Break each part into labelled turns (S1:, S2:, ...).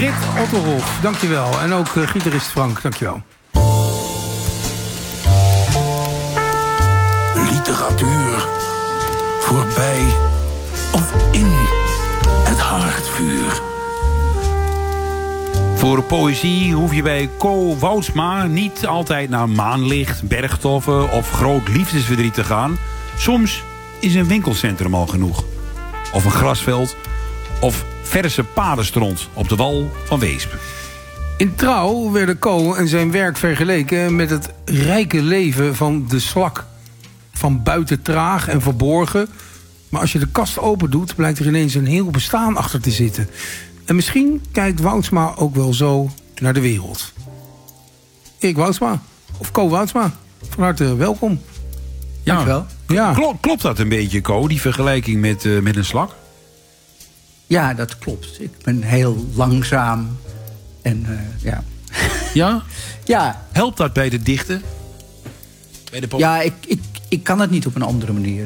S1: Rit Otterhof, dankjewel. En ook gitarist Frank, dankjewel.
S2: Literatuur voorbij of in het haardvuur.
S3: Voor poëzie hoef je bij Co Woudsma niet altijd naar maanlicht, bergtoffen of groot liefdesverdriet te gaan. Soms is een winkelcentrum al genoeg. Of een grasveld, of verse padenstront op de wal van Weesp.
S1: In Trouw werden Co en zijn werk vergeleken met het rijke leven van de slak. Van buiten traag en verborgen. Maar als je de kast open doet, blijkt er ineens een heel bestaan achter te zitten. En misschien kijkt Woudsma ook wel zo naar de wereld. Erik Woudsma, of Co Woudsma, van harte welkom.
S3: Ja,
S4: dankjewel.
S1: Ja.
S3: Klopt dat een beetje, Co, die vergelijking met een slak?
S4: Ja, dat klopt. Ik ben heel langzaam en ja.
S3: Ja?
S4: Ja,
S3: Helpt dat bij de dichten? Bij de
S4: ja ik kan het niet op een andere manier.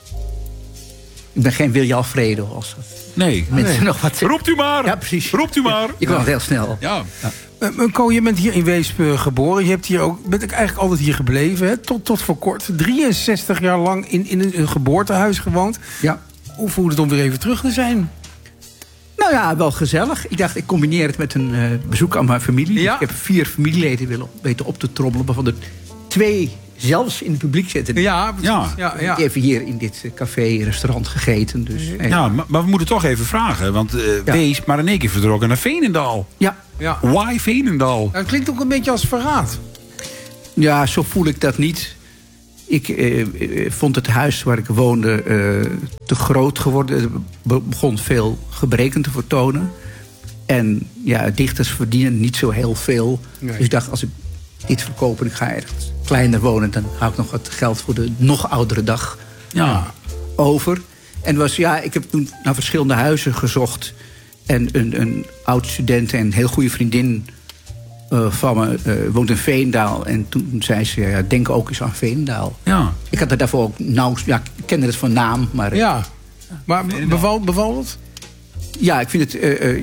S4: Ik ben geen Wilje Alfredo als
S3: Nee.
S4: mensen nog wat zeggen.
S3: Roept u maar!
S4: Ja, precies.
S3: Roept u maar!
S4: Je kwam heel snel.
S3: Ja.
S1: Co, je bent hier in Weesp geboren. Je hebt hier ook, bent eigenlijk altijd hier gebleven, hè? Tot voor kort. 63 jaar lang in een geboortehuis gewoond.
S4: Ja.
S1: Hoe voelt het om weer even terug te zijn?
S4: Nou ja, wel gezellig. Ik dacht, ik combineer het met een bezoek aan mijn familie.
S1: Ja.
S4: Dus ik heb 4 familieleden weten op te trommelen, waarvan er 2 zelfs in het publiek zitten.
S1: Ja, precies.
S3: Ja.
S4: Ik heb even hier in dit café-restaurant gegeten. Dus,
S3: Ja, maar we moeten toch even vragen. Want Weesp, maar in één keer vertrokken naar Veenendaal.
S4: ja.
S1: Ja.
S3: Why Veenendaal?
S1: Nou, het klinkt ook een beetje als verraad.
S4: Ja, zo voel ik dat niet. Ik vond het huis waar ik woonde te groot geworden. Het begon veel gebreken te vertonen. En ja, dichters verdienen niet zo heel veel.
S1: Nee.
S4: Dus ik dacht, als ik dit verkoop en ik ga ergens kleiner wonen, dan hou ik nog wat geld voor de nog oudere dag
S3: Ja.
S4: over. En ik heb toen naar verschillende huizen gezocht. En een oud student en een heel goede vriendin van me woont in Veenendaal. En toen zei ze, ja, denk ook eens aan Veenendaal.
S3: Ja.
S4: Ik had er daarvoor ook nauwelijks... Ja, ik kende het van naam, maar...
S1: Ja. Maar bevalt het?
S4: Ja, ik vind het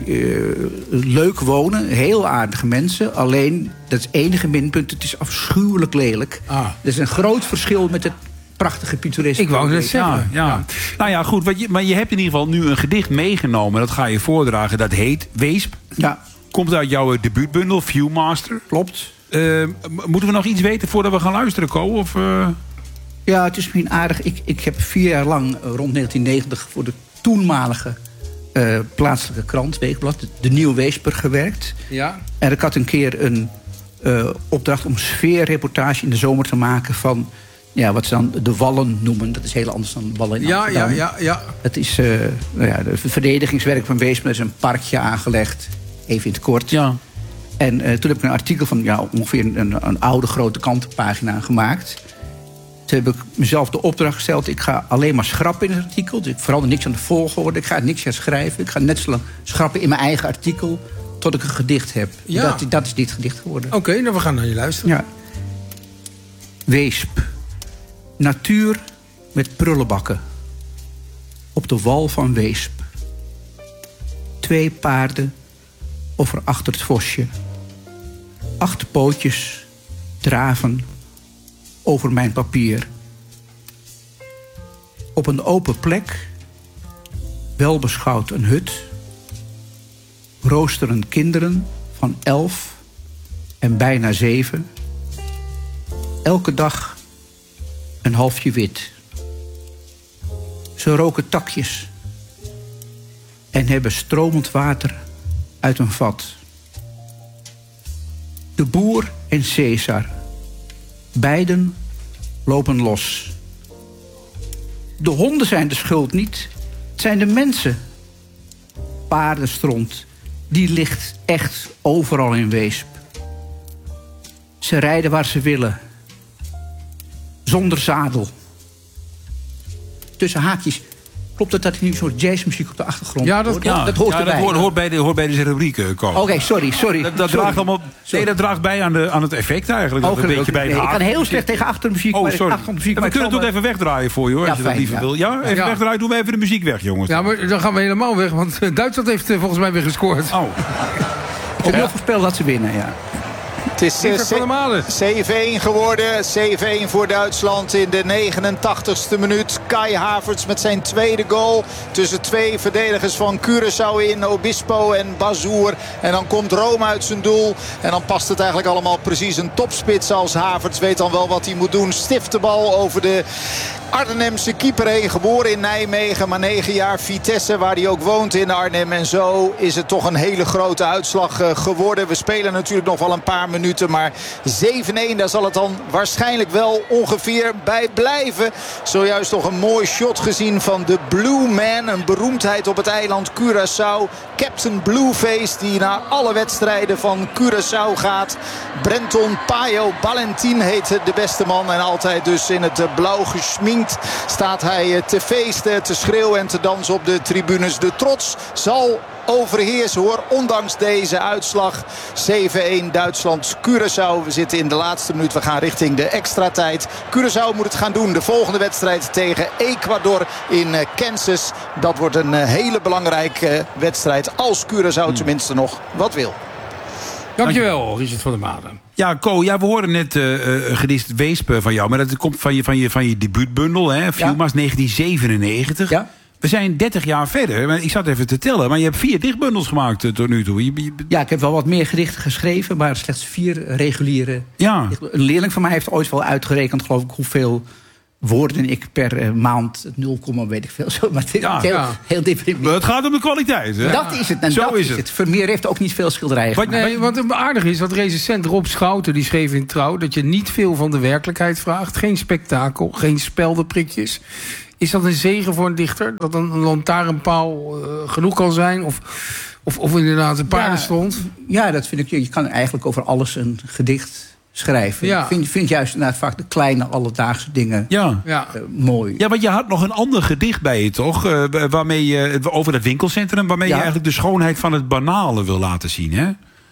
S4: leuk wonen. Heel aardige mensen. Alleen, dat is het enige minpunt. Het is afschuwelijk lelijk.
S1: Ah.
S4: Er is een groot verschil met het prachtige pittoreske.
S1: Ik wou net zeggen.
S3: Ja. Nou ja, goed. Maar je hebt in ieder geval nu een gedicht meegenomen. Dat ga je voordragen. Dat heet Weesp.
S4: Ja,
S3: Komt uit jouw debuutbundel, Viewmaster.
S4: klopt.
S3: Moeten we nog iets weten voordat we gaan luisteren, Co? Of,
S4: Ja, het is misschien aardig. Ik heb 4 jaar lang, rond 1990... voor de toenmalige plaatselijke krant, Weekblad... de Nieuwe Weesper gewerkt.
S1: Ja.
S4: En ik had een keer een opdracht om sfeerreportage in de zomer te maken... van wat ze dan de Wallen noemen. Dat is heel anders dan Wallen in Amsterdam.
S1: Ja.
S4: Het is de verdedigingswerk van Weesp. Er is een parkje aangelegd, even in het kort.
S3: Ja.
S4: En toen heb ik een artikel van ongeveer een oude grote krantenpagina gemaakt. Toen heb ik mezelf de opdracht gesteld... ik ga alleen maar schrappen in het artikel. Dus ik verander niks aan de volgorde. Ik ga niks herschrijven. Ik ga net zo lang schrappen in mijn eigen artikel... tot ik een gedicht heb.
S1: Ja.
S4: Dat is dit gedicht geworden.
S1: Oké, nou we gaan naar je luisteren.
S4: Ja. Weesp. Natuur met prullenbakken. Op de wal van Weesp. 2 paarden over achter het vosje. 8 pootjes draven over mijn papier. Op een open plek, welbeschouwd een hut. Roosteren kinderen van 11 en bijna 7. Elke dag een halfje wit. Ze roken takjes en hebben stromend water uit een vat. De boer en Caesar, beiden lopen los. De honden zijn de schuld niet, het zijn de mensen. Paardenstront, die ligt echt overal in Weesp. Ze rijden waar ze willen. Zonder zadel. Tussen haakjes. Klopt het dat er nu een soort jazzmuziek op de achtergrond
S1: Ja, dat
S4: hoort?
S1: klopt.
S4: Dat hoort erbij.
S3: hoort bij deze rubriek, Co.
S4: Oké, sorry.
S3: Dat draagt allemaal. Nee, dat draagt bij aan het effect eigenlijk. Dat een beetje bij
S4: ik kan heel slecht tegen achtermuziek.
S3: Oh, sorry.
S4: Achtermuziek,
S3: We kunnen het ook even wegdraaien voor je, hoor.
S4: Ja,
S3: als je dat
S4: fijn,
S3: liever
S4: ja.
S3: wil. Ja, even
S1: Ja.
S3: wegdraaien. Doen we even de muziek weg, jongens.
S1: Ja, maar dan gaan we helemaal weg. Want Duitsland heeft volgens mij weer gescoord.
S3: Oh.
S4: Ik heb wel voorspeld dat ze winnen, ja.
S5: Het is 7-1 geworden. 7-1 voor Duitsland in de 89ste minuut. Kai Havertz met zijn tweede goal. Tussen twee verdedigers van Curaçao in. Obispo en Bazoer. En dan komt Rome uit zijn doel. En dan past het eigenlijk allemaal precies. Een topspits als Havertz weet dan wel wat hij moet doen. Stift de bal over de Arnhemse keeper heen. Geboren in Nijmegen, maar 9 jaar Vitesse, waar hij ook woont in Arnhem. En zo is het toch een hele grote uitslag geworden. We spelen natuurlijk nog wel een paar minuten, maar 7-1, daar zal het dan waarschijnlijk wel ongeveer bij blijven. Zojuist toch een mooi shot gezien van de Blue Man. Een beroemdheid op het eiland Curaçao. Captain Blueface, die naar alle wedstrijden van Curaçao gaat. Brenton Payo Valentin heet de beste man. En altijd dus in het blauw geschminkt staat hij te feesten, te schreeuwen en te dansen op de tribunes. De trots zal overheersen hoor, ondanks deze uitslag. 7-1 Duitsland-Curaçao. We zitten in de laatste minuut, we gaan richting de extra tijd. Curaçao moet het gaan doen. De volgende wedstrijd tegen Ecuador in Kansas. Dat wordt een hele belangrijke wedstrijd, als Curaçao tenminste nog wat wil.
S1: Dankjewel, Richard van der Maden.
S3: Ja, Ko, we hoorden net een gedicht Weesp van jou. Maar dat komt van je debuutbundel, hè? Filmas 1997.
S4: Ja.
S3: We zijn 30 jaar verder. Ik zat even te tellen, maar je hebt 4 dichtbundels gemaakt tot nu toe.
S4: Ja, ik heb wel wat meer gedichten geschreven, maar slechts 4 reguliere.
S3: Ja.
S4: Een leerling van mij heeft ooit wel uitgerekend, geloof ik, hoeveel woorden ik per maand, 0, weet ik veel. Zo, maar het is heel deprimerend.
S3: Maar het gaat om de kwaliteit, hè?
S4: Dat is het. En
S3: zo
S4: dat is het. Vermeer heeft ook niet veel schilderijen gemaakt.
S1: Wat aardig is, wat recensent Rob Schouten, die schreef in Trouw, dat je niet veel van de werkelijkheid vraagt. Geen spektakel, geen speldenprikjes. Is dat een zegen voor een dichter? Dat een lantaarnpaal genoeg kan zijn? Of inderdaad een paardenstront?
S4: Ja, dat vind ik. Je kan eigenlijk over alles een gedicht schrijven.
S1: Ja.
S4: Ik vind juist inderdaad vaak de kleine alledaagse dingen mooi.
S3: Ja, want je had nog een ander gedicht bij je, toch? Waarmee je, over het winkelcentrum, waarmee je eigenlijk de schoonheid van het banale wil laten zien, hè?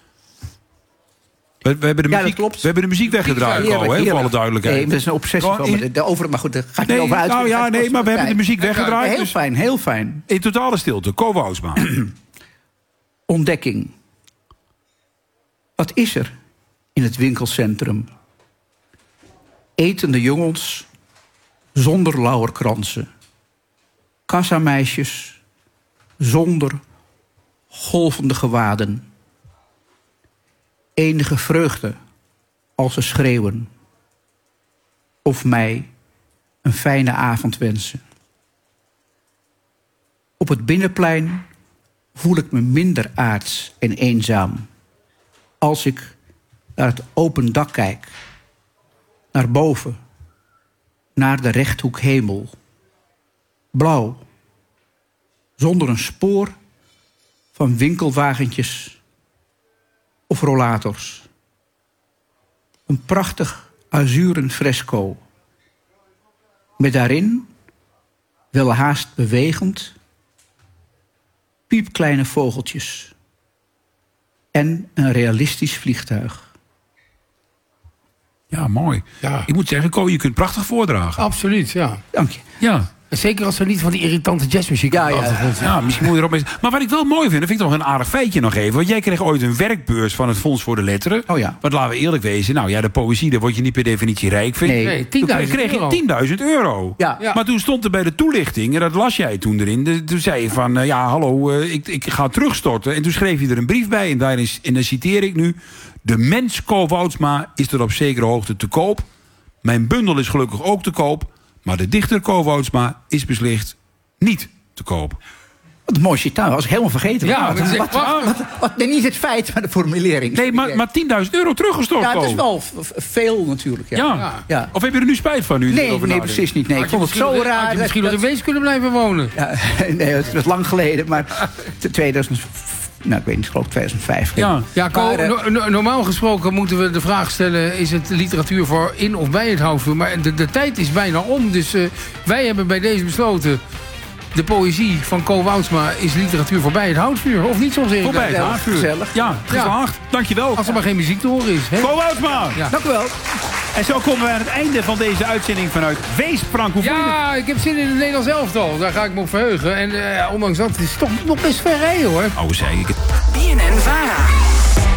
S3: We hebben de muziek,
S4: dat klopt.
S3: We hebben de muziek weggedraaid, voor alle duidelijkheid.
S4: Nee, dat is een obsessie van me. Maar goed, daar ga ik niet over uit.
S3: Maar we hebben de muziek weggedraaid.
S4: Heel fijn, heel fijn.
S3: In totale stilte, Ko Woutsma.
S4: Ontdekking. Wat is er in het winkelcentrum? Etende jongens zonder lauwerkransen. Kassameisjes zonder golvende gewaden. Enige vreugde als ze schreeuwen. Of mij een fijne avond wensen. Op het binnenplein voel ik me minder aards en eenzaam. Als ik naar het open dak kijk. Naar boven. Naar de rechthoek hemel. Blauw. Zonder een spoor van winkelwagentjes of rollators. Een prachtig azuren fresco. Met daarin, wel haast bewegend, piepkleine vogeltjes. En een realistisch vliegtuig.
S3: Ja, mooi.
S1: Ja.
S3: Ik moet zeggen, Ko, je kunt prachtig voordragen.
S1: Absoluut, ja.
S4: Dank je.
S3: Ja.
S1: Zeker als er niet van die irritante jazzmuziek op de achtergrond zit.
S3: Ja, misschien moet je erop mee. Maar wat ik wel mooi vind, dat vind ik nog een aardig feitje nog even. Want jij kreeg ooit een werkbeurs van het Fonds voor de Letteren.
S4: Oh ja.
S3: Want laten we eerlijk wezen, nou ja, de poëzie, daar word je niet per definitie rijk van.
S4: Nee.
S3: Toen kreeg je €10.000.
S4: Ja.
S3: Maar toen stond er bij de toelichting, en dat las jij toen erin. Toen zei je van, hallo, ik ga terugstorten. En toen schreef je er een brief bij. En daarin en dan citeer ik nu: de mens Ko Woutsma is er op zekere hoogte te koop. Mijn bundel is gelukkig ook te koop. Maar de dichter Ko Woutsma is beslist niet te koop.
S4: Wat een mooi citaat, was ik helemaal vergeten.
S1: Ja,
S4: niet het feit, maar de formulering.
S3: Nee, maar €10.000 teruggestort.
S4: Ja, dat is wel veel natuurlijk.
S3: Ja. Of heb je er nu spijt van?
S4: Nee, precies niet. Nee, ik vond het zo raar.
S1: Had je misschien nog in Wees kunnen blijven wonen?
S4: Ja, nee, het was lang geleden, maar 2000. Nou, ik weet niet, geloof ik 2005.
S1: Ja, Ko, normaal gesproken moeten we de vraag stellen: is het literatuur voor in of bij het houtvuur? Maar de tijd is bijna om, dus wij hebben bij deze besloten: de poëzie van Ko Woutsma is literatuur voorbij het houtvuur. Of niet, zoals
S3: voorbij het houtvuur.
S4: Gezellig.
S3: Ja, geslaagd. Dankjewel.
S1: Als er maar geen muziek te horen is.
S3: Ko Woutsma.
S1: Ja.
S4: Dank u wel.
S3: En zo komen we aan het einde van deze uitzending vanuit Weesp. Frank, hoe
S1: ik heb zin in het Nederlands elftal. Daar ga ik me op verheugen. En ondanks dat, het is toch nog best ver rijden, hoor.
S3: Oh, zei ik het.
S6: BNN-VARA.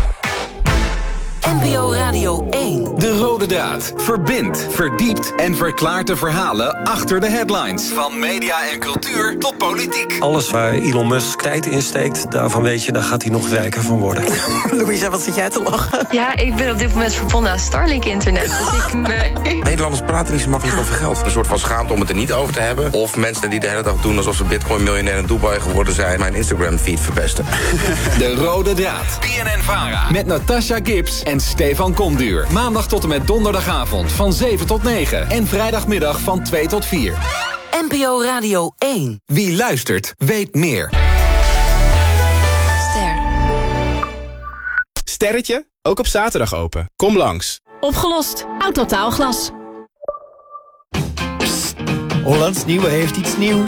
S6: NPO Radio 1.
S7: De Rode Draad verbindt, verdiept en verklaart de verhalen achter de headlines. Van media en cultuur tot politiek.
S8: Alles waar Elon Musk tijd in steekt, daarvan weet je, daar gaat hij nog rijker van worden.
S9: Louisa, wat zit jij te lachen?
S10: Ja, ik ben op dit moment verbonden aan Starlink-internet. Dus
S11: Nederlanders praten niet zo makkelijk over geld. Een soort van schaamte om het er niet over te hebben. Of mensen die de hele dag doen alsof ze bitcoin-miljonair in Dubai geworden zijn, mijn Instagram-feed verpesten.
S7: De Rode Draad. BNN-Vara. Met Natasha Gibbs en Stefan Komduur. Maandag tot en met donderdagavond van 7 tot 9. En vrijdagmiddag van 2 tot 4.
S6: NPO Radio 1.
S7: Wie luistert, weet meer.
S12: Sterretje, ook op zaterdag open. Kom langs.
S13: Opgelost. Autotaalglas.
S14: Hollands Nieuwe heeft iets nieuws.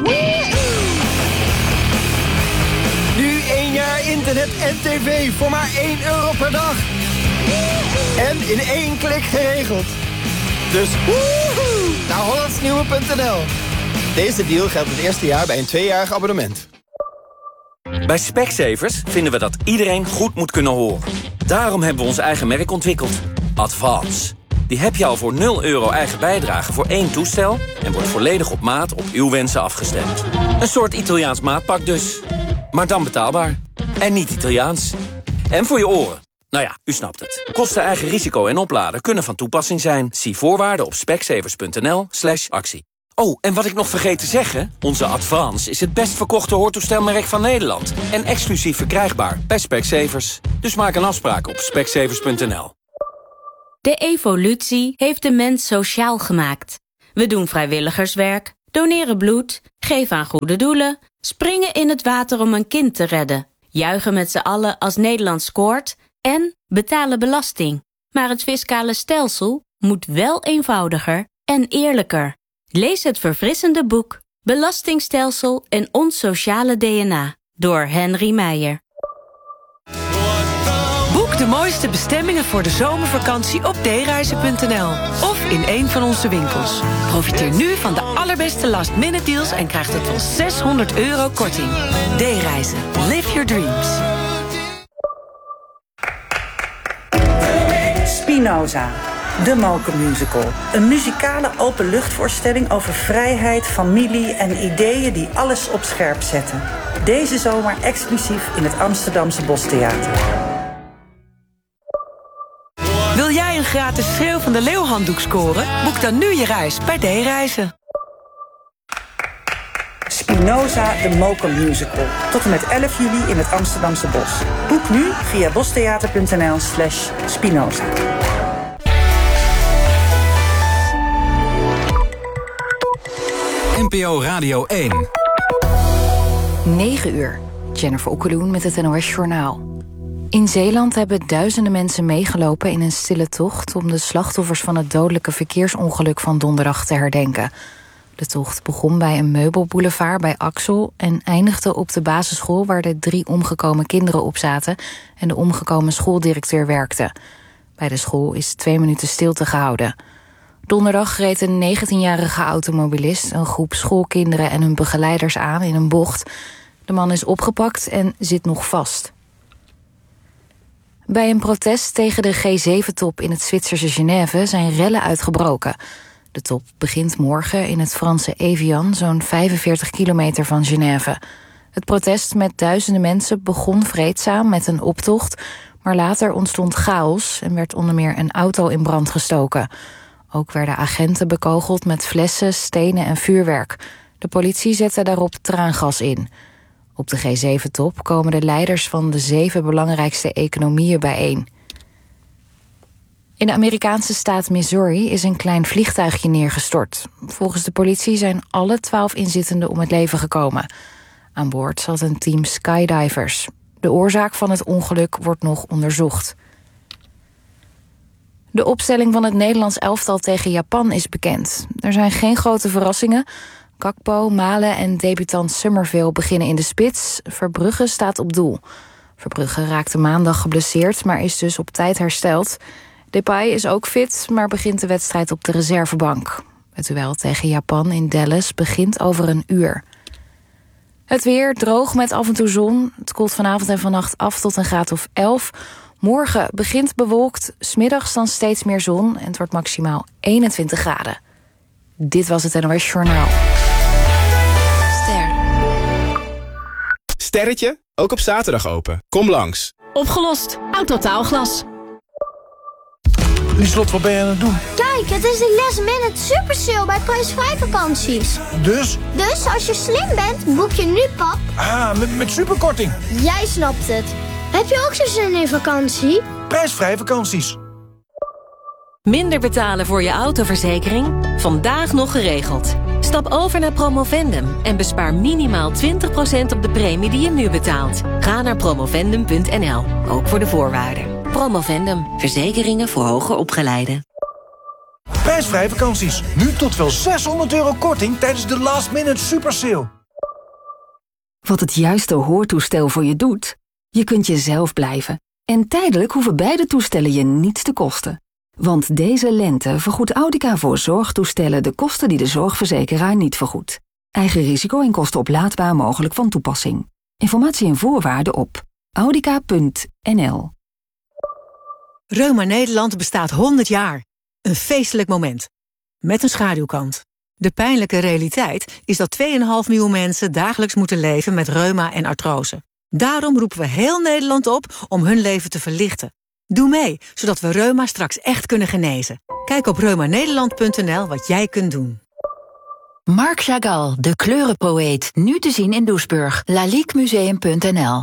S14: Nu 1 jaar internet en tv voor maar €1 per dag. En in 1 klik geregeld. Dus naar hollandsnieuwe.nl. Deze deal geldt het eerste jaar bij een 2-jarig abonnement.
S15: Bij Specsavers vinden we dat iedereen goed moet kunnen horen. Daarom hebben we ons eigen merk ontwikkeld. Advance. Die heb je al voor €0 eigen bijdrage voor 1 toestel... en wordt volledig op maat op uw wensen afgestemd. Een soort Italiaans maatpak dus. Maar dan betaalbaar. En niet Italiaans. En voor je oren. Nou ja, u snapt het. Kosten, eigen risico en opladen kunnen van toepassing zijn. Zie voorwaarden op specsavers.nl/actie. Oh, en wat ik nog vergeet te zeggen... onze Advance is het best verkochte hoortoestelmerk van Nederland. En exclusief verkrijgbaar bij Specsavers. Dus maak een afspraak op specsavers.nl.
S16: De evolutie heeft de mens sociaal gemaakt. We doen vrijwilligerswerk, doneren bloed, geven aan goede doelen... springen in het water om een kind te redden... juichen met z'n allen als Nederland scoort... en betalen belasting. Maar het fiscale stelsel moet wel eenvoudiger en eerlijker. Lees het verfrissende boek Belastingstelsel en ons sociale DNA door Henry Meijer.
S17: Boek de mooiste bestemmingen voor de zomervakantie op dereizen.nl of in een van onze winkels. Profiteer nu van de allerbeste last-minute deals en krijg tot wel €600 korting. D-reizen. Live your dreams.
S18: Spinoza, de Mokermusical. Een muzikale openluchtvoorstelling over vrijheid, familie en ideeën die alles op scherp zetten. Deze zomer exclusief in het Amsterdamse Bostheater.
S17: Wil jij een gratis Schreeuw van de Leeuw handdoek scoren? Boek dan nu je reis bij D-reizen.
S18: Spinoza, de Mokermusical. Tot en met 11 juli in het Amsterdamse Bos. Boek nu via bostheater.nl/Spinoza.
S7: NPO Radio 1.
S19: 9 uur. Jennifer Okkeloen met het NOS Journaal. In Zeeland hebben duizenden mensen meegelopen in een stille tocht... om de slachtoffers van het dodelijke verkeersongeluk van donderdag te herdenken. De tocht begon bij een meubelboulevard bij Axel... en eindigde op de basisschool waar de 3 omgekomen kinderen op zaten... en de omgekomen schooldirecteur werkte. Bij de school is 2 minuten stilte gehouden. Donderdag reed een 19-jarige automobilist... een groep schoolkinderen en hun begeleiders aan in een bocht. De man is opgepakt en zit nog vast. Bij een protest tegen de G7-top in het Zwitserse Genève zijn rellen uitgebroken. De top begint morgen in het Franse Evian, zo'n 45 kilometer van Genève. Het protest met duizenden mensen begon vreedzaam met een optocht... maar later ontstond chaos en werd onder meer een auto in brand gestoken. Ook werden agenten bekogeld met flessen, stenen en vuurwerk. De politie zette daarop traangas in. Op de G7-top komen de leiders van de 7 belangrijkste economieën bijeen. In de Amerikaanse staat Missouri is een klein vliegtuigje neergestort. Volgens de politie zijn alle 12 inzittenden om het leven gekomen. Aan boord zat een team skydivers. De oorzaak van het ongeluk wordt nog onderzocht. De opstelling van het Nederlands elftal tegen Japan is bekend. Er zijn geen grote verrassingen. Gakpo, Malen en debutant Summerville beginnen in de spits. Verbrugge staat op doel. Verbrugge raakte maandag geblesseerd, maar is dus op tijd hersteld. Depay is ook fit, maar begint de wedstrijd op de reservebank. Het duel tegen Japan in Dallas begint over een uur. Het weer droog met af en toe zon. Het koelt vanavond en vannacht af tot een graad of 11. Morgen begint bewolkt, 's middags dan steeds meer zon en het wordt maximaal 21 graden. Dit was het NOS Journaal.
S12: Sterretje, ook op zaterdag open. Kom langs.
S13: Opgelost. Autotaalglas.
S2: Lieslot, wat ben je aan het doen?
S20: Kijk, het is de last minute super sale bij prijsvrij vakanties.
S2: Dus?
S20: Dus als je slim bent, boek je nu, pap.
S2: Ah, met superkorting.
S20: Jij snapt het. Heb je ook zo zin in vakantie?
S2: Prijsvrij vakanties.
S21: Minder betalen voor je autoverzekering? Vandaag nog geregeld. Stap over naar Promovendum en bespaar minimaal 20% op de premie die je nu betaalt. Ga naar promovendum.nl, ook voor de voorwaarden. Promovendum, verzekeringen voor hoger opgeleiden.
S2: Prijsvrij vakanties. Nu tot wel €600 korting tijdens de last minute super sale.
S22: Wat het juiste hoortoestel voor je doet? Je kunt jezelf blijven. En tijdelijk hoeven beide toestellen je niets te kosten. Want deze lente vergoedt Audica voor zorgtoestellen de kosten die de zorgverzekeraar niet vergoedt. Eigen risico en kosten oplaadbaar mogelijk van toepassing. Informatie en voorwaarden op audica.nl.
S23: Reuma Nederland bestaat 100 jaar. Een feestelijk moment. Met een schaduwkant. De pijnlijke realiteit is dat 2,5 miljoen mensen dagelijks moeten leven met reuma en artrose. Daarom roepen we heel Nederland op om hun leven te verlichten. Doe mee, zodat we reuma straks echt kunnen genezen. Kijk op reumanederland.nl wat jij kunt doen.
S24: Marc Chagall, de kleurenpoëet. Nu te zien in Doesburg. laliquemuseum.nl.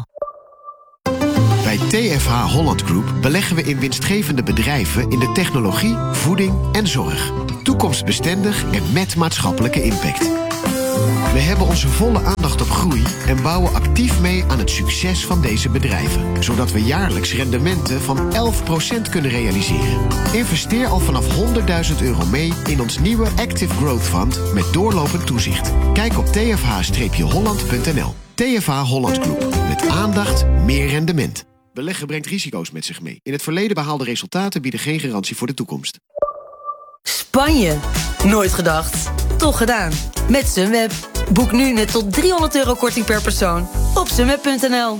S25: Bij TFH Holland Group beleggen we in winstgevende bedrijven in de technologie, voeding en zorg. Toekomstbestendig en met maatschappelijke impact. We hebben onze volle aandacht op groei en bouwen actief mee aan het succes van deze bedrijven. Zodat we jaarlijks rendementen van 11% kunnen realiseren. Investeer al vanaf €100.000 mee in ons nieuwe Active Growth Fund met doorlopend toezicht. Kijk op tfh-holland.nl. TFH Holland Group. Met aandacht meer rendement. Beleggen brengt risico's met zich mee. In het verleden behaalde resultaten bieden geen garantie voor de toekomst.
S26: Spanje? Nooit gedacht. Toch gedaan. Met Sunweb. Boek nu net tot €300 korting per persoon op sunweb.nl.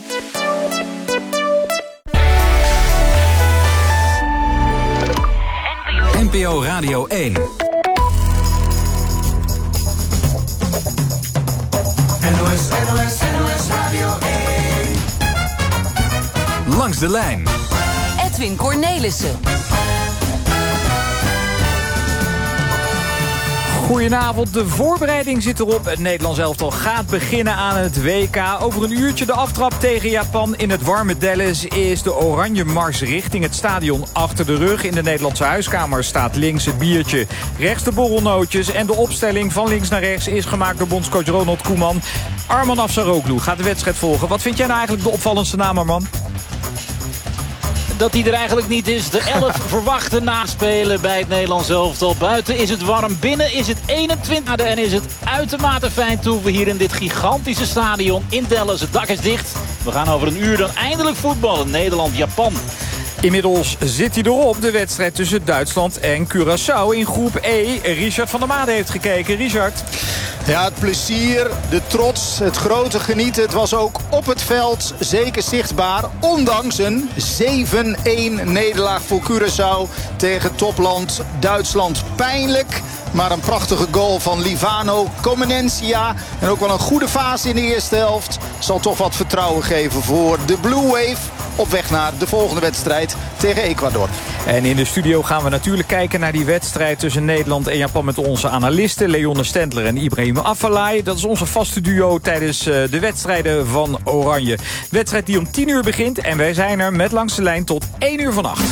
S7: NPO Radio 1.
S2: NOS Radio 1.
S7: Langs de lijn.
S21: Edwin Cornelissen.
S27: Goedenavond, de voorbereiding zit erop. Het Nederlands elftal gaat beginnen aan het WK. Over een uurtje de aftrap tegen Japan in het warme Dallas is de oranje mars richting het stadion achter de rug. In de Nederlandse huiskamer staat links het biertje, rechts de borrelnootjes. En de opstelling van links naar rechts is gemaakt door bondscoach Ronald Koeman. Arman Afsaroglu gaat de wedstrijd volgen. Wat vind jij nou eigenlijk de opvallendste naam, Arman?
S28: Dat hij er eigenlijk niet is. De 11 verwachte naspelen bij het Nederlands elftal. Buiten is het warm, binnen is het 21 en is het uitermate fijn toe. We hier in dit gigantische stadion in Dallas. Het dak is dicht. We gaan over een uur dan eindelijk voetballen. Nederland-Japan.
S27: Inmiddels zit hij erop, de wedstrijd tussen Duitsland en Curaçao in groep E. Richard van der Maade heeft gekeken. Richard.
S5: Ja, het plezier, de trots, het grote genieten. Het was ook op het veld zeker zichtbaar. Ondanks een 7-1 nederlaag voor Curaçao tegen topland Duitsland. Pijnlijk, maar een prachtige goal van Livano Comenencia. En ook wel een goede fase in de eerste helft. Zal toch wat vertrouwen geven voor de Blue Wave. Op weg naar de volgende wedstrijd tegen Ecuador.
S27: En in de studio gaan we natuurlijk kijken naar die wedstrijd tussen Nederland en Japan met onze analisten Leonne Stendler en Ibrahim Afellay. Dat is onze vaste duo tijdens de wedstrijden van Oranje. Wedstrijd die om 10 uur begint en wij zijn er met Langs de Lijn tot 1 uur vannacht.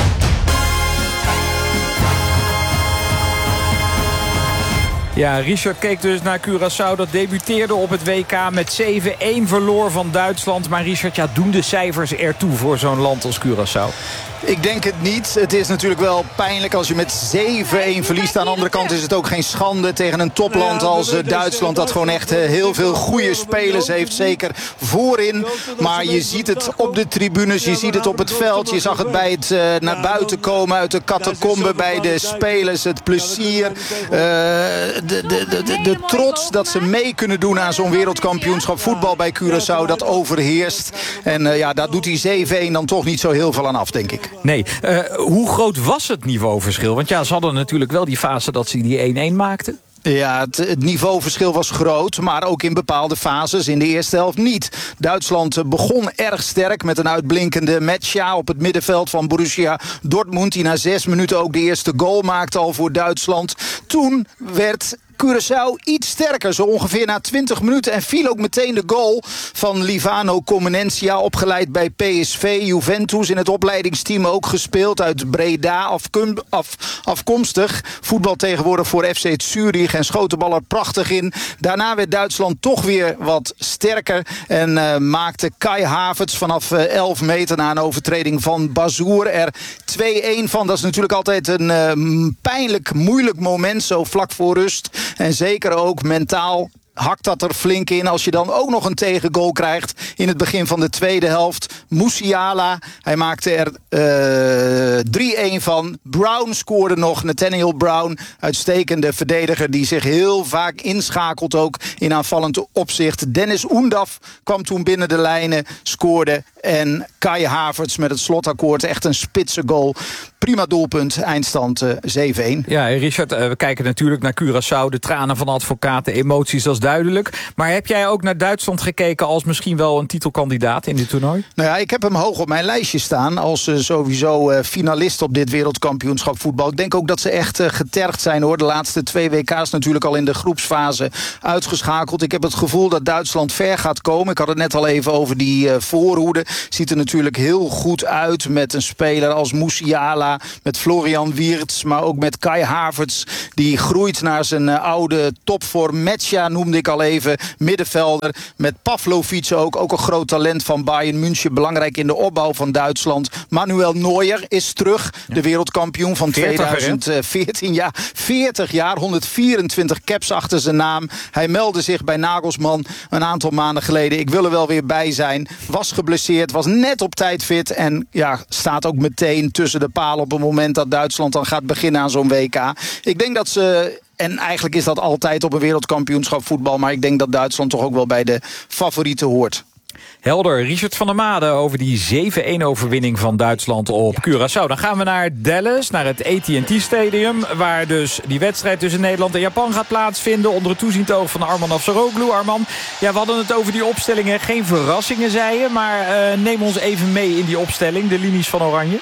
S27: Ja, Richard keek dus naar Curaçao. Dat debuteerde op het WK met 7-1 verloor van Duitsland. Maar Richard, ja, doen de cijfers ertoe voor zo'n land als Curaçao?
S5: Ik denk het niet. Het is natuurlijk wel pijnlijk als je met 7-1 verliest. Aan de andere kant is het ook geen schande tegen een topland als Duitsland. Dat gewoon echt heel veel goede spelers heeft. Zeker voorin. Maar je ziet het op de tribunes. Je ziet het op het veld. Je zag het bij het naar buiten komen uit de catacombe bij de spelers. Het plezier. de trots dat ze mee kunnen doen aan zo'n wereldkampioenschap voetbal bij Curaçao, dat overheerst. En daar doet die 7-1 dan toch niet zo heel veel aan af, denk ik.
S27: Nee, hoe groot was het niveauverschil? Want ja, ze hadden natuurlijk wel die fase dat ze die 1-1 maakten.
S5: Ja, het niveauverschil was groot, maar ook in bepaalde fases in de eerste helft niet. Duitsland begon erg sterk met een uitblinkende Metsja op het middenveld van Borussia Dortmund, die na 6 minuten ook de eerste goal maakte al voor Duitsland. Toen werd Curaçao iets sterker, zo ongeveer na 20 minuten. En viel ook meteen de goal van Livano Comencia, opgeleid bij PSV. Juventus in het opleidingsteam ook gespeeld, uit Breda afkomstig. Voetbal tegenwoordig voor FC Zurich en schoot de bal er prachtig in. Daarna werd Duitsland toch weer wat sterker en maakte Kai Havertz vanaf 11 meter na een overtreding van Bazoer er 2-1 van. Dat is natuurlijk altijd een pijnlijk, moeilijk moment, zo vlak voor rust. En zeker ook mentaal hakt dat er flink in als je dan ook nog een tegengoal krijgt in het begin van de tweede helft. Musiala, hij maakte er 3-1 van. Brown scoorde nog, Nathaniel Brown, uitstekende verdediger die zich heel vaak inschakelt ook in aanvallend opzicht. Dennis Undav kwam toen binnen de lijnen, scoorde. En Kai Havertz met het slotakkoord, echt een spitse goal. Prima doelpunt, eindstand 7-1.
S27: Ja, Richard, we kijken natuurlijk naar Curaçao. De tranen van advocaten, emoties, dat is duidelijk. Maar heb jij ook naar Duitsland gekeken als misschien wel een titelkandidaat in dit toernooi?
S5: Nou ja, ik heb hem hoog op mijn lijstje staan als sowieso finalist op dit wereldkampioenschap voetbal. Ik denk ook dat ze echt getergd zijn, hoor. De laatste 2 WK's natuurlijk al in de groepsfase uitgeschakeld. Ik heb het gevoel dat Duitsland ver gaat komen. Ik had het net al even over die voorhoede. Ziet er natuurlijk heel goed uit met een speler als Musiala, met Florian Wirtz, maar ook met Kai Havertz, die groeit naar zijn oude topvorm. Metsja noemde ik al even, middenvelder. Met Pavlovic ook een groot talent van Bayern München, belangrijk in de opbouw van Duitsland. Manuel Neuer is terug, de wereldkampioen van 2014. Ja, 40 jaar, 124 caps achter zijn naam. Hij meldde zich bij Nagelsmann een aantal maanden geleden. Ik wil er wel weer bij zijn. Was geblesseerd, was net op tijd fit en ja, staat ook meteen tussen de palen op het moment dat Duitsland dan gaat beginnen aan zo'n WK. Ik denk dat ze, en eigenlijk is dat altijd op een wereldkampioenschap voetbal, maar ik denk dat Duitsland toch ook wel bij de favorieten hoort.
S27: Helder, Richard van der Made over die 7-1 overwinning van Duitsland op Curaçao. Dan gaan we naar Dallas, naar het AT&T Stadium, waar dus die wedstrijd tussen Nederland en Japan gaat plaatsvinden onder het toeziend oog van Arman Afsaroglu. Arman, ja, we hadden het over die opstellingen, geen verrassingen zei je, maar neem ons even mee in die opstelling, de linies van Oranje.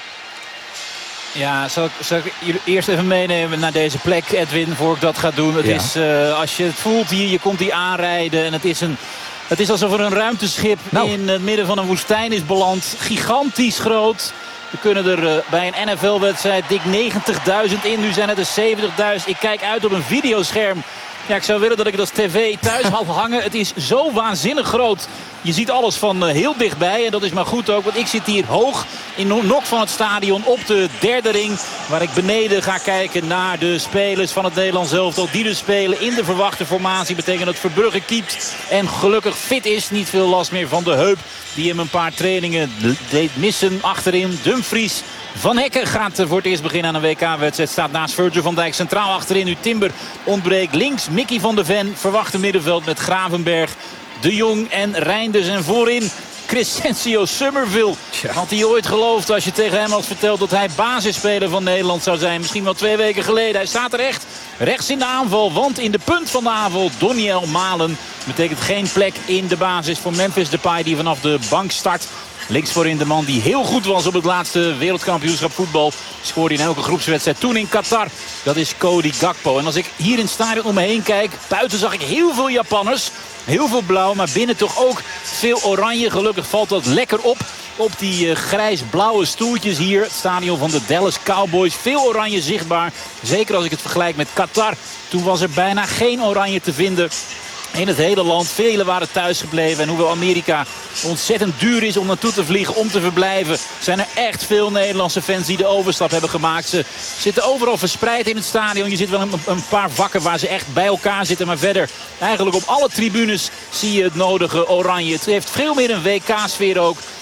S28: Ja, zal ik jullie eerst even meenemen naar deze plek, Edwin, voor ik dat ga doen. Het is, als je het voelt hier, je komt hier aanrijden en het is alsof er een ruimteschip in het midden van een woestijn is beland. Gigantisch groot. We kunnen er bij een NFL-wedstrijd dik 90.000 in. Nu zijn het er 70.000. Ik kijk uit op een videoscherm. Ja, ik zou willen dat ik het als tv thuis had hangen. Het is zo waanzinnig groot. Je ziet alles van heel dichtbij. En dat is maar goed ook. Want ik zit hier hoog in de nok van het stadion op de derde ring. Waar ik beneden ga kijken naar de spelers van het Nederlands elftal. Die dus spelen in de verwachte formatie. Betekent dat Verbrugge keept. En gelukkig fit is. Niet veel last meer van de heup. Die hem een paar trainingen deed missen achterin. Dumfries. Van Hekken gaat voor het eerst beginnen aan een WK-wedstrijd. Staat naast Virgil van Dijk centraal achterin. Nu Timber ontbreekt links. Mickey van de Ven verwachte middenveld met Gravenberg, De Jong en Reinders. En voorin Crescencio Summerville. Had hij ooit geloofd als je tegen hem had verteld dat hij basisspeler van Nederland zou zijn? Misschien wel 2 weken geleden. Hij staat er echt rechts in de aanval. Want in de punt van de aanval Doniel Malen. Betekent geen plek in de basis voor Memphis Depay die vanaf de bank start. Links voorin de man die heel goed was op het laatste wereldkampioenschap voetbal. Scoorde in elke groepswedstrijd toen in Qatar. Dat is Cody Gakpo. En als ik hier in het stadion om me heen kijk, buiten zag ik heel veel Japanners. Heel veel blauw, maar binnen toch ook veel oranje. Gelukkig valt dat lekker op die grijs-blauwe stoeltjes hier. Het stadion van de Dallas Cowboys. Veel oranje zichtbaar. Zeker als ik het vergelijk met Qatar. Toen was er bijna geen oranje te vinden in het hele land. Velen waren thuis gebleven. En hoewel Amerika ontzettend duur is om naartoe te vliegen, om te verblijven, zijn er echt veel Nederlandse fans die de overstap hebben gemaakt. Ze zitten overal verspreid in het stadion. Je ziet wel een paar vakken waar ze echt bij elkaar zitten. Maar verder, eigenlijk op alle tribunes zie je het nodige oranje. Het heeft veel meer een WK-sfeer ook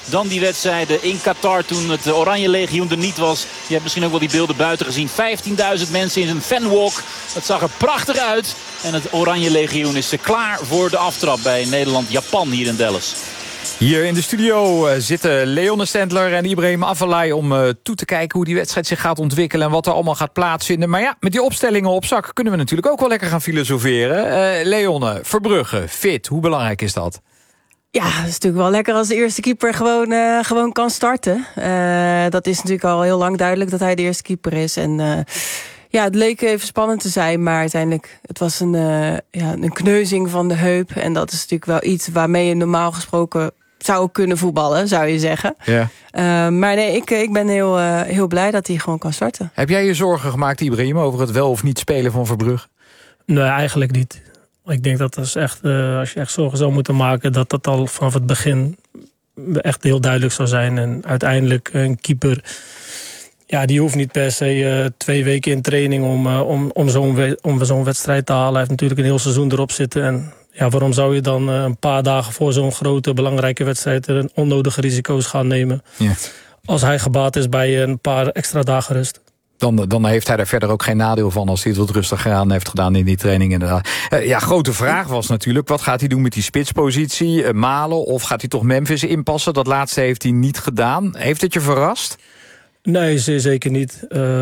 S28: dan die wedstrijden in Qatar toen het Oranje Legioen er niet was. Je hebt misschien ook wel die beelden buiten gezien. 15.000 mensen in een fanwalk. Het zag er prachtig uit. En het Oranje Legioen is klaar voor de aftrap bij Nederland-Japan hier in Dallas.
S27: Hier in de studio zitten Leone Stendler en Ibrahim Afellay om toe te kijken hoe die wedstrijd zich gaat ontwikkelen en wat er allemaal gaat plaatsvinden. Maar ja, met die opstellingen op zak kunnen we natuurlijk ook wel lekker gaan filosoferen. Leone, Verbrugge, fit, hoe belangrijk is dat?
S1: Ja, het is natuurlijk wel lekker als de eerste keeper gewoon kan starten. Dat is natuurlijk al heel lang duidelijk dat hij de eerste keeper is. En ja, het leek even spannend te zijn, maar uiteindelijk het was een kneuzing van de heup. En dat is natuurlijk wel iets waarmee je normaal gesproken zou kunnen voetballen, zou je zeggen. Ja. Maar nee, ik ben heel blij dat hij gewoon kan starten.
S27: Heb jij je zorgen gemaakt, Ibrahim, over het wel of niet spelen van Verbrugge?
S3: Nee, eigenlijk niet. Ik denk dat is echt, als je echt zorgen zou moeten maken, dat al vanaf het begin echt heel duidelijk zou zijn. En uiteindelijk een keeper, ja, die hoeft niet per se 2 weken in training om zo'n wedstrijd te halen. Hij heeft natuurlijk een heel seizoen erop zitten. En ja, waarom zou je dan een paar dagen voor zo'n grote, belangrijke wedstrijd een onnodige risico's gaan nemen? Ja. Als hij gebaat is bij een paar extra dagen rust.
S27: Dan heeft hij daar verder ook geen nadeel van als hij het wat rustiger aan heeft gedaan in die training inderdaad. Ja, grote vraag was natuurlijk, wat gaat hij doen met die spitspositie? Malen of gaat hij toch Memphis inpassen? Dat laatste heeft hij niet gedaan. Heeft het je verrast?
S3: Nee, zeker niet.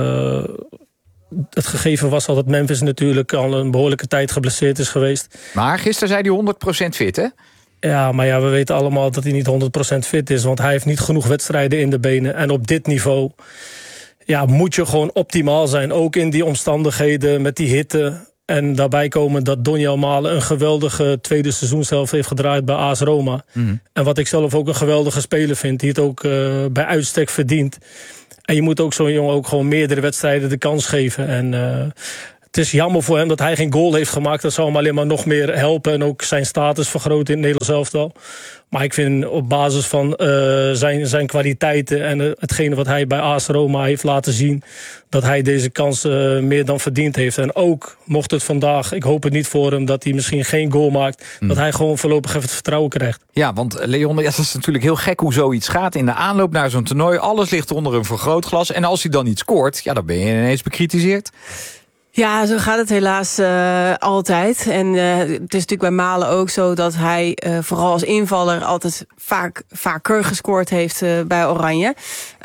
S3: Het gegeven was al dat Memphis natuurlijk al een behoorlijke tijd geblesseerd is geweest.
S27: Maar gisteren zei hij 100% fit, hè?
S3: Ja, maar ja, we weten allemaal dat hij niet 100% fit is. Want hij heeft niet genoeg wedstrijden in de benen. En op dit niveau ja, moet je gewoon optimaal zijn. Ook in die omstandigheden met die hitte. En daarbij komen dat Doniel Malen een geweldige tweede seizoen zelf heeft gedraaid bij AS Roma. Mm. En wat ik zelf ook een geweldige speler vind. Die het ook bij uitstek verdient. En je moet ook zo'n jongen ook gewoon meerdere wedstrijden de kans geven. En het is jammer voor hem dat hij geen goal heeft gemaakt. Dat zou hem alleen maar nog meer helpen. En ook zijn status vergroten in het Nederlands elftal. Maar ik vind op basis van zijn kwaliteiten en hetgene wat hij bij AS Roma heeft laten zien, dat hij deze kans meer dan verdiend heeft. En ook mocht het vandaag, ik hoop het niet voor hem, dat hij misschien geen goal maakt, dat hij gewoon voorlopig even het vertrouwen krijgt.
S27: Ja, want Leon, dat is natuurlijk heel gek hoe zoiets gaat in de aanloop naar zo'n toernooi. Alles ligt onder een vergrootglas. En als hij dan niet scoort, ja, dan ben je ineens bekritiseerd.
S1: Ja, zo gaat het helaas altijd. En het is natuurlijk bij Malen ook zo dat hij vooral als invaller altijd vaker gescoord heeft bij Oranje.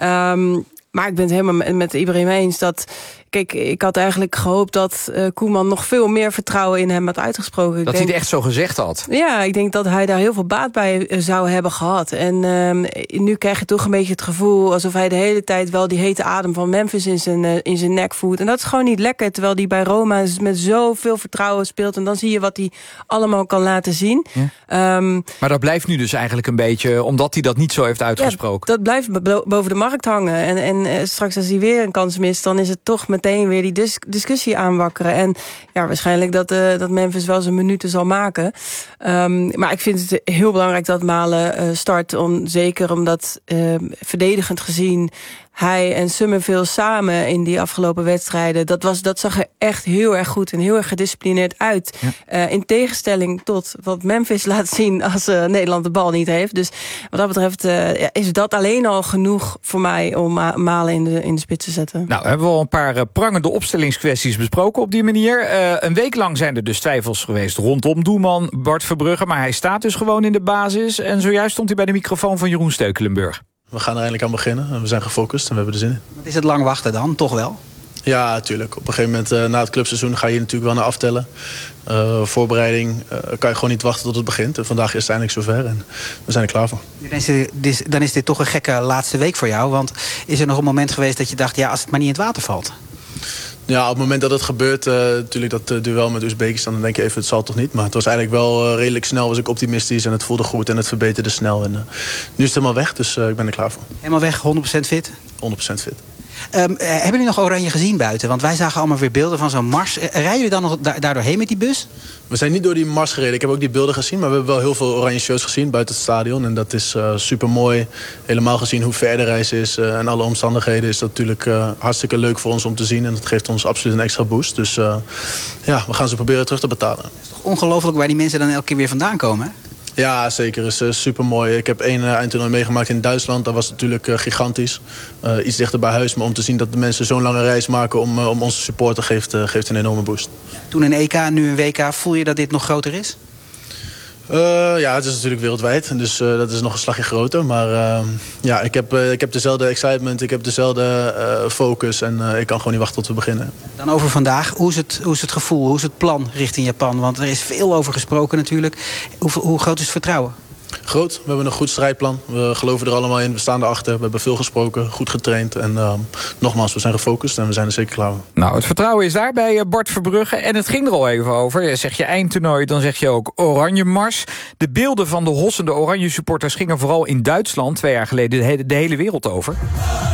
S1: Maar ik ben het helemaal met Ibrahim eens dat... Kijk, ik had eigenlijk gehoopt dat Koeman nog veel meer vertrouwen in hem had uitgesproken.
S27: Dat hij het echt zo gezegd had? Ja,
S1: ik denk dat hij daar heel veel baat bij zou hebben gehad. En nu krijg je toch een beetje het gevoel alsof hij de hele tijd wel die hete adem van Memphis in zijn nek voelt. En dat is gewoon niet lekker, terwijl hij bij Roma met zoveel vertrouwen speelt. En dan zie je wat hij allemaal kan laten zien. Ja.
S27: Maar dat blijft nu dus eigenlijk een beetje, omdat hij dat niet zo heeft uitgesproken.
S1: Ja, dat blijft boven de markt hangen. En straks als hij weer een kans mist, dan is het toch meteen weer die discussie aanwakkeren. En ja, waarschijnlijk dat Memphis wel zijn minuten zal maken. Maar ik vind het heel belangrijk dat Malen start. Zeker omdat verdedigend gezien hij en Summerville samen in die afgelopen wedstrijden, dat zag er echt heel erg goed en heel erg gedisciplineerd uit. Ja. In tegenstelling tot wat Memphis laat zien als Nederland de bal niet heeft. Dus wat dat betreft is dat alleen al genoeg voor mij om Malen in de spits te zetten.
S27: Nou, hebben we al een paar prangende opstellingskwesties besproken op die manier. Een week lang zijn er dus twijfels geweest rondom doelman Bart Verbrugge, maar hij staat dus gewoon in de basis. En zojuist stond hij bij de microfoon van Jeroen Steukelenburg.
S4: We gaan er eindelijk aan beginnen en we zijn gefocust en we hebben er zin in.
S6: Wat is het lang wachten dan, toch wel?
S4: Ja, natuurlijk. Op een gegeven moment na het clubseizoen ga je natuurlijk wel naar aftellen. Voorbereiding kan je gewoon niet wachten tot het begint. En vandaag is het eindelijk zover en we zijn er klaar voor.
S6: Dan is dit toch een gekke laatste week voor jou. Want is er nog een moment geweest dat je dacht, ja, als het maar niet in het water valt?
S4: Ja, op het moment dat het gebeurt, natuurlijk dat duel met Oezbekistan, dan denk je even, het zal toch niet. Maar het was eigenlijk wel redelijk snel, was ik optimistisch en het voelde goed en het verbeterde snel. En nu is het helemaal weg, dus ik ben er klaar voor.
S6: Helemaal weg, 100% fit?
S4: 100% fit.
S6: Hebben jullie nog Oranje gezien buiten? Want wij zagen allemaal weer beelden van zo'n mars. Rijden jullie dan nog daardoorheen met die bus?
S4: We zijn niet door die mars gereden. Ik heb ook die beelden gezien. Maar we hebben wel heel veel oranje shirts gezien buiten het stadion. En dat is super mooi. Helemaal gezien hoe ver de reis is en alle omstandigheden is dat natuurlijk hartstikke leuk voor ons om te zien. En dat geeft ons absoluut een extra boost. Dus ja, we gaan ze proberen terug te betalen.
S6: Het is toch ongelooflijk waar die mensen dan elke keer weer vandaan komen? Hè?
S4: Ja, zeker. Het is super mooi. Ik heb 1 eindtoernooi meegemaakt in Duitsland. Dat was natuurlijk gigantisch. Iets dichter bij huis. Maar om te zien dat de mensen zo'n lange reis maken om onze supporter geeft een enorme boost.
S6: Toen een EK, nu een WK. Voel je dat dit nog groter is?
S4: Ja, het is natuurlijk wereldwijd. Dus dat is nog een slagje groter. Maar ja, ik heb dezelfde excitement. Ik heb dezelfde focus. En ik kan gewoon niet wachten tot we beginnen.
S6: Dan over vandaag. Hoe is het gevoel? Hoe is het plan richting Japan? Want er is veel over gesproken natuurlijk. Hoe groot is het vertrouwen?
S4: Groot. We hebben een goed strijdplan. We geloven er allemaal in. We staan erachter. We hebben veel gesproken. Goed getraind. En nogmaals, we zijn gefocust en we zijn er zeker klaar voor.
S27: Nou, het vertrouwen is daar bij Bart Verbrugge. En het ging er al even over. Zeg je eindtoernooi, dan zeg je ook Oranje Mars. De beelden van de hossende Oranje supporters gingen vooral in Duitsland 2 jaar geleden de hele wereld over.